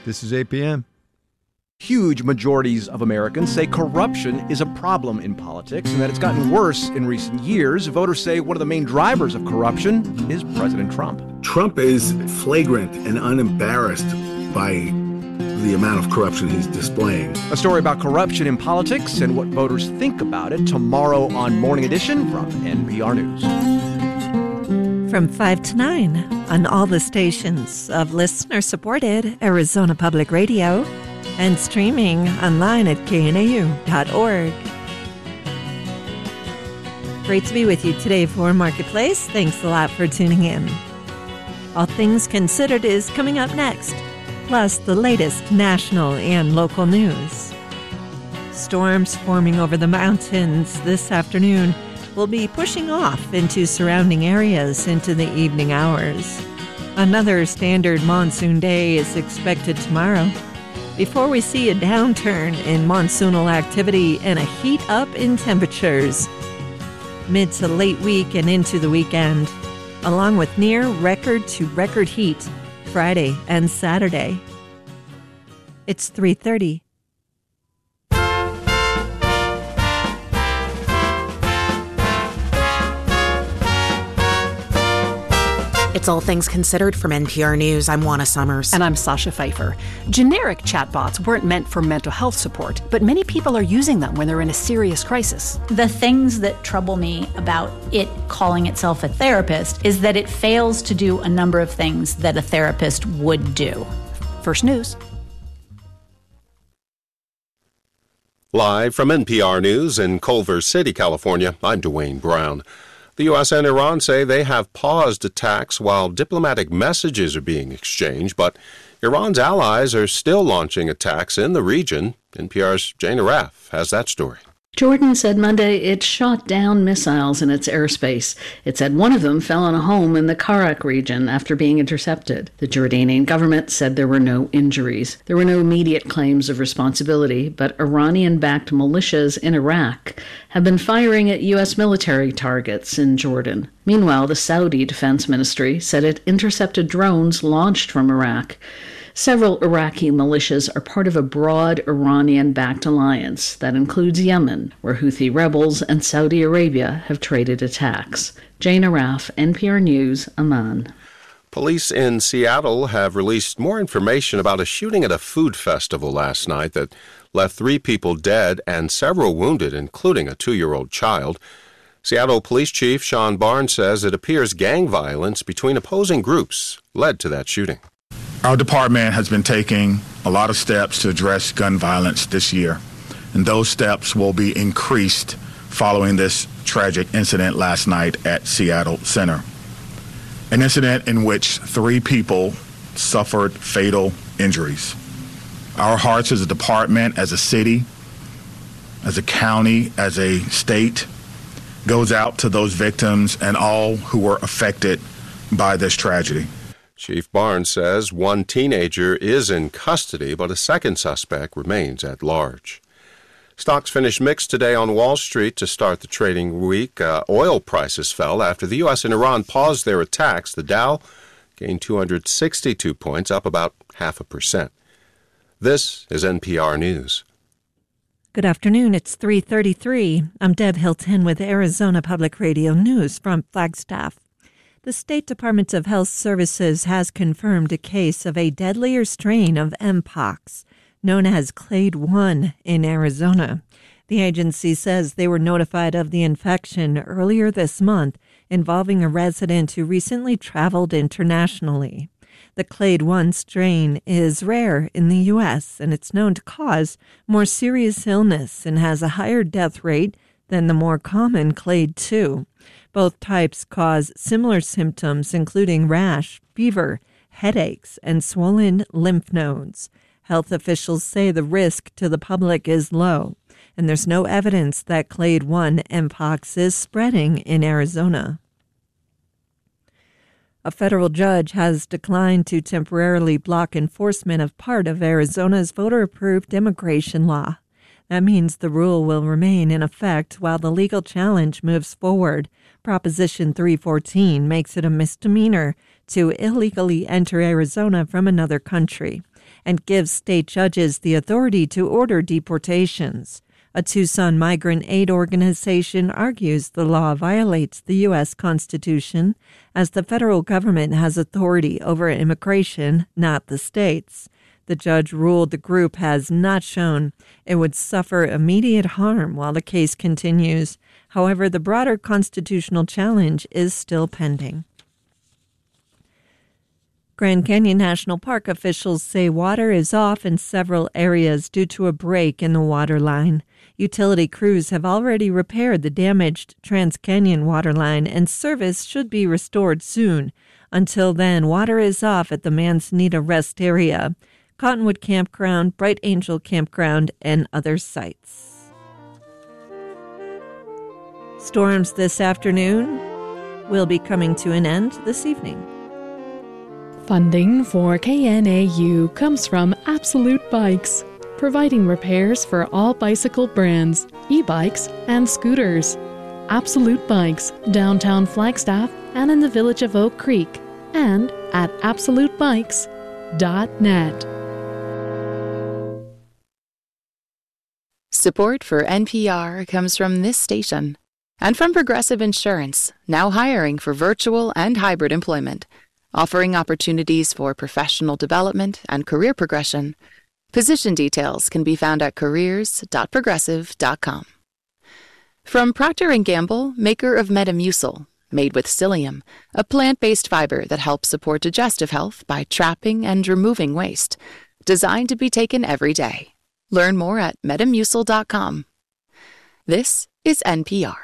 This is APM. Huge majorities of Americans say corruption is a problem in politics and that it's gotten worse in recent years. Voters say one of the main drivers of corruption is President Trump. Trump is flagrant and unembarrassed by the amount of corruption he's displaying. A story about corruption in politics and what voters think about it tomorrow on Morning Edition from NPR News. From 5 to 9 on all the stations of listener-supported Arizona Public Radio and streaming online at knau.org. Great to be with you today for Marketplace. Thanks a lot for tuning in. All Things Considered is coming up next, plus the latest national and local news. Storms forming over the mountains this afternoon will be pushing off into surrounding areas into the evening hours. Another standard monsoon day is expected tomorrow, before we see a downturn in monsoonal activity and a heat up in temperatures. Mid to late week and into the weekend, along with near record to record heat Friday and Saturday. It's 3:30. It's All Things Considered from NPR News. I'm Juana Summers. And I'm Sasha Pfeiffer. Generic chatbots weren't meant for mental health support, but many people are using them when they're in a serious crisis. The things that trouble me about it calling itself a therapist is that it fails to do a number of things that a therapist would do. First News. Live from NPR News in Culver City, California, I'm Dwayne Brown. The U.S. and Iran say they have paused attacks while diplomatic messages are being exchanged, but Iran's allies are still launching attacks in the region. NPR's Jane Arraf has that story. Jordan said Monday it shot down missiles in its airspace. It said one of them fell on a home in the Karak region after being intercepted. The Jordanian government said there were no injuries. There were no immediate claims of responsibility, but Iranian-backed militias in Iraq have been firing at U.S. military targets in Jordan. Meanwhile, the Saudi Defense Ministry said it intercepted drones launched from Iraq. Several Iraqi militias are part of a broad Iranian-backed alliance that includes Yemen, where Houthi rebels and Saudi Arabia have traded attacks. Jane Arraf, NPR News, Amman. Police in Seattle have released more information about a shooting at a food festival last night that left 3 people dead and several wounded, including a 2-year-old child. Seattle Police Chief Sean Barnes says it appears gang violence between opposing groups led to that shooting. Our department has been taking a lot of steps to address gun violence this year, and those steps will be increased following this tragic incident last night at Seattle Center. An incident in which 3 people suffered fatal injuries. Our hearts as a department, as a city, as a county, as a state, goes out to those victims and all who were affected by this tragedy. Chief Barnes says one teenager is in custody, but a second suspect remains at large. Stocks finished mixed today on Wall Street to start the trading week. Oil prices fell after the U.S. and Iran paused their attacks. The Dow gained 262 points, up about 0.5%. This is NPR News. Good afternoon. It's 3:33. I'm Deb Hilton with Arizona Public Radio News from Flagstaff. The State Department of Health Services has confirmed a case of a deadlier strain of Mpox, known as Clade 1, in Arizona. The agency says they were notified of the infection earlier this month involving a resident who recently traveled internationally. The Clade 1 strain is rare in the U.S., and it's known to cause more serious illness and has a higher death rate than the more common Clade 2. Both types cause similar symptoms, including rash, fever, headaches, and swollen lymph nodes. Health officials say the risk to the public is low, and there's no evidence that Clade 1 Mpox is spreading in Arizona. A federal judge has declined to temporarily block enforcement of part of Arizona's voter-approved immigration law. That means the rule will remain in effect while the legal challenge moves forward. Proposition 314 makes it a misdemeanor to illegally enter Arizona from another country. and gives state judges the authority to order deportations. A Tucson migrant aid organization argues the law violates the U.S. Constitution, as the federal government has authority over immigration, not the states. The judge ruled the group has not shown it would suffer immediate harm while the case continues. However, the broader constitutional challenge is still pending. Grand Canyon National Park officials say water is off in several areas due to a break in the water line. Utility crews have already repaired the damaged Trans-Canyon water line, and service should be restored soon. Until then, water is off at the Manzanita Rest Area, Cottonwood Campground, Bright Angel Campground, and other sites. Storms this afternoon will be coming to an end this evening. Funding for KNAU comes from Absolute Bikes, providing repairs for all bicycle brands, e-bikes, and scooters. Absolute Bikes, downtown Flagstaff and in the village of Oak Creek, and at absolutebikes.net. Support for NPR comes from this station and from Progressive Insurance, now hiring for virtual and hybrid employment, offering opportunities for professional development and career progression. Position details can be found at careers.progressive.com. From Procter & Gamble, maker of Metamucil, made with psyllium, a plant-based fiber that helps support digestive health by trapping and removing waste, designed to be taken every day. Learn more at metamucil.com. This is NPR.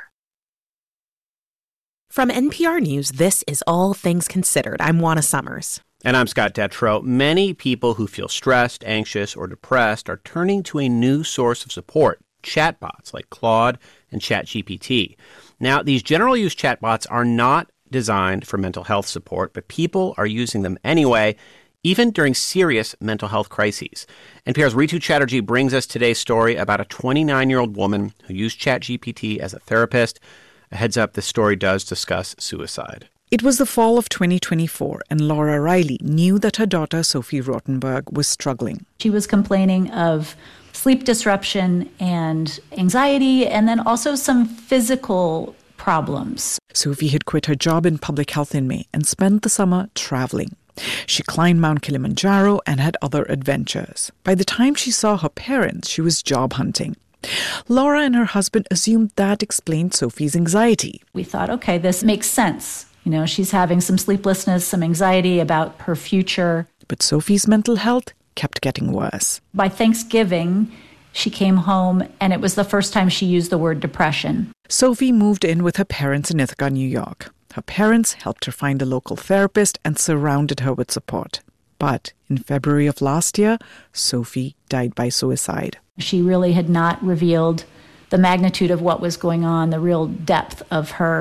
From NPR News, this is All Things Considered. I'm Juana Summers. And I'm Scott Detrow. Many people who feel stressed, anxious, or depressed are turning to a new source of support, chatbots like Claude and ChatGPT. Now, these general-use chatbots are not designed for mental health support, but people are using them anyway, even during serious mental health crises. NPR's Ritu Chatterjee brings us today's story about a 29-year-old woman who used ChatGPT as a therapist. A heads up, this story does discuss suicide. It was the fall of 2024, and Laura Riley knew that her daughter, Sophie Rothenberg, was struggling. She was complaining of sleep disruption and anxiety, and then also some physical problems. Sophie had quit her job in public health in May and spent the summer traveling. She climbed Mount Kilimanjaro and had other adventures. By the time she saw her parents, she was job hunting. Laura and her husband assumed that explained Sophie's anxiety. We thought, okay, this makes sense. You know, she's having some sleeplessness, some anxiety about her future. But Sophie's mental health kept getting worse. By Thanksgiving, she came home, and it was the first time she used the word depression. Sophie moved in with her parents in Ithaca, New York. Her parents helped her find a local therapist and surrounded her with support. But in February of last year, Sophie died by suicide. She really had not revealed the magnitude of what was going on, the real depth of her